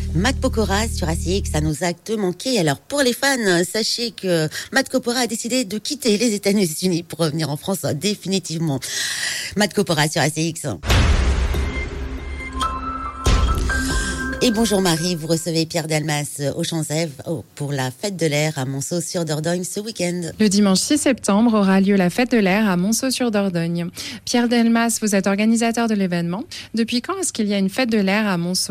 Matt Pokora sur ACX, ça nous a te manqué. Alors pour les fans, sachez que Matt Pokora a décidé de quitter les États-Unis pour revenir en France définitivement. Matt Pokora sur ACX. Et bonjour Marie, vous recevez Pierre Delmas au Champs-Èves pour la fête de l'air à Monceau-sur-Dordogne ce week-end. Le dimanche 6 septembre aura lieu la fête de l'air à Monceau-sur-Dordogne. Pierre Delmas, vous êtes organisateur de l'événement. Depuis quand est-ce qu'il y a une fête de l'air à Monceau ?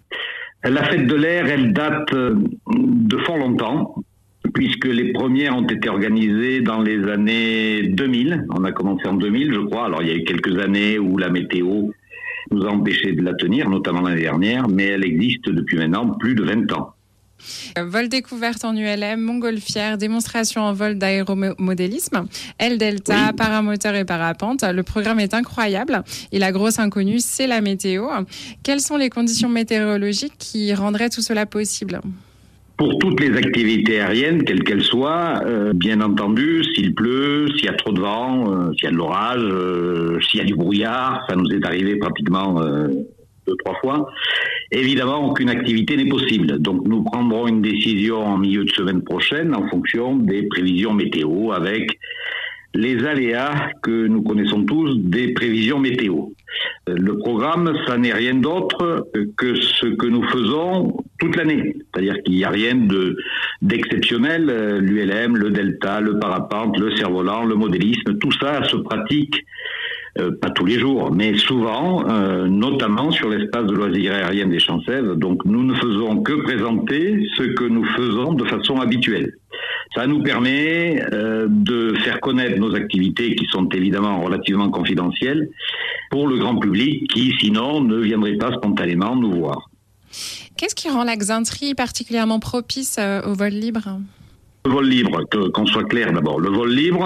La fête de l'air, elle date de fort longtemps, puisque les premières ont été organisées dans les années 2000. On a commencé en 2000, je crois. Alors, il y a eu quelques années où la météo nous a empêché de la tenir, notamment l'année dernière, mais elle existe depuis maintenant plus de 20 ans. Vol découverte en ULM, montgolfière, démonstration en vol d'aéromodélisme, L-Delta, oui. Paramoteur et parapente. Le programme est incroyable et la grosse inconnue, c'est la météo. Quelles sont les conditions météorologiques qui rendraient tout cela possible ? Pour toutes les activités aériennes, quelles qu'elles soient, bien entendu, s'il pleut, s'il y a trop de vent, s'il y a de l'orage, s'il y a du brouillard, ça nous est arrivé pratiquement 2-3 fois. Évidemment, aucune activité n'est possible. Donc, nous prendrons une décision en milieu de semaine prochaine en fonction des prévisions météo avec les aléas que nous connaissons tous des prévisions météo. Le programme, ça n'est rien d'autre que ce que nous faisons toute l'année. C'est-à-dire qu'il n'y a rien d'exceptionnel. L'ULM, le Delta, le parapente, le cerf-volant, le modélisme, tout ça se pratique pas tous les jours, mais souvent, notamment sur l'espace de loisirs aériens des Champs-Èves. Donc nous ne faisons que présenter ce que nous faisons de façon habituelle. Ça nous permet de faire connaître nos activités qui sont évidemment relativement confidentielles pour le grand public qui sinon ne viendrait pas spontanément nous voir. Qu'est-ce qui rend la Xainterie particulièrement propice au vol libre ? Le vol libre, qu'on soit clair d'abord, le vol libre,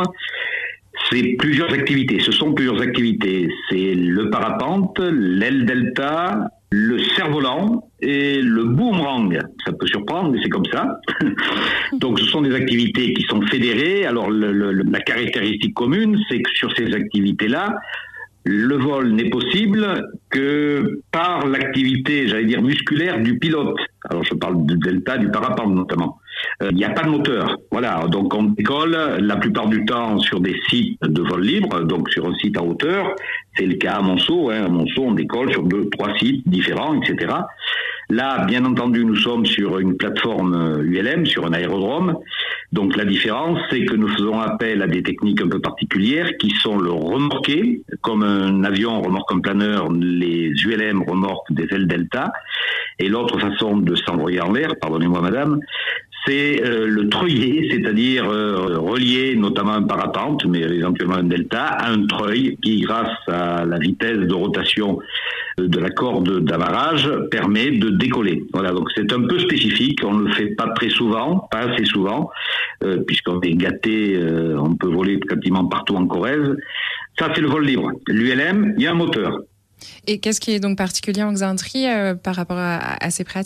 c'est plusieurs activités. Ce sont plusieurs activités. C'est le parapente, l'aile delta, le cerf-volant et le boomerang. Ça peut surprendre, mais c'est comme ça. Donc, ce sont des activités qui sont fédérées. Alors, la caractéristique commune, c'est que sur ces activités-là, le vol n'est possible que par l'activité, j'allais dire, musculaire du pilote. Alors, je parle du delta, du parapente notamment. Il n'y a pas de moteur. Voilà, donc on décolle la plupart du temps sur des sites de vol libre, donc sur un site en hauteur. C'est le cas à Monceau. À Monceau, on décolle sur 2-3 sites différents, etc. Là, bien entendu, nous sommes sur une plateforme ULM, sur un aérodrome. Donc la différence, c'est que nous faisons appel à des techniques un peu particulières qui sont le remorqué. Comme un avion remorque un planeur, les ULM remorquent des ailes delta. Et l'autre façon de s'envoyer en l'air, pardonnez-moi madame, c'est le treuiller, c'est-à-dire relier notamment un parapente, mais éventuellement un delta, à un treuil qui, grâce à la vitesse de rotation de la corde d'amarrage, permet de décoller. Voilà, donc c'est un peu spécifique, on ne le fait pas très souvent, pas assez souvent, puisqu'on est gâté, on peut voler pratiquement partout en Corrèze. Ça, c'est le vol libre. L'ULM, il y a un moteur. Et qu'est-ce qui est donc particulier en Xainterie par rapport à ces pratiques ?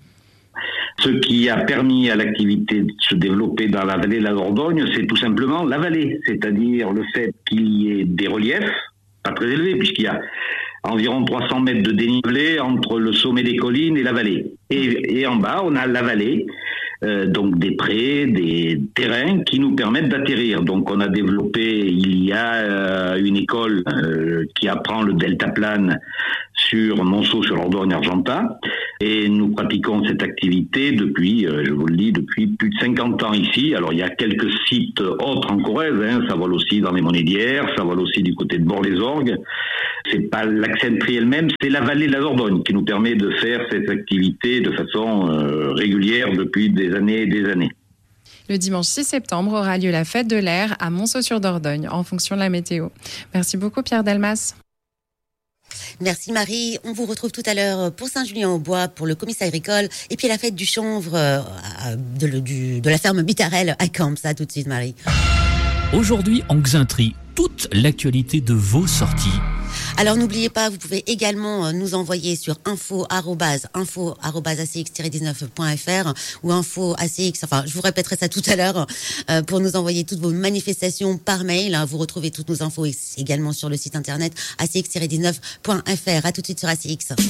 Ce qui a permis à l'activité de se développer dans la vallée de la Dordogne, c'est tout simplement la vallée, c'est-à-dire le fait qu'il y ait des reliefs, pas très élevés, puisqu'il y a environ 300 mètres de dénivelé entre le sommet des collines et la vallée. Et en bas, on a la vallée, donc des prés, des terrains qui nous permettent d'atterrir. Donc on a développé, il y a une école qui apprend le deltaplane sur Monceau, sur l'Ordogne Argentat, et nous pratiquons cette activité depuis, je vous le dis, depuis plus de 50 ans ici. Alors il y a quelques sites autres en Corrèze, ça vole aussi dans les Monédières, ça vole aussi du côté de Bord-les-Orgues. C'est pas la Xainterie elle-même, c'est la vallée de la Dordogne qui nous permet de faire cette activité de façon régulière depuis des années et des années. Le dimanche 6 septembre aura lieu la fête de l'air à Monceau-sur-Dordogne en fonction de la météo. Merci beaucoup Pierre Delmas. Merci Marie, on vous retrouve tout à l'heure pour Saint-Julien-au-Bois, pour le commissariat agricole et puis la fête du chanvre de la ferme Bitarel à Camps. Ça tout de suite Marie. Aujourd'hui en Xainterie, toute l'actualité de vos sorties. Alors n'oubliez pas, vous pouvez également nous envoyer sur info@acx-19.fr ou info-acx, enfin je vous répéterai ça tout à l'heure, pour nous envoyer toutes vos manifestations par mail. Vous retrouvez toutes nos infos également sur le site internet acx-19.fr. À tout de suite sur ACX.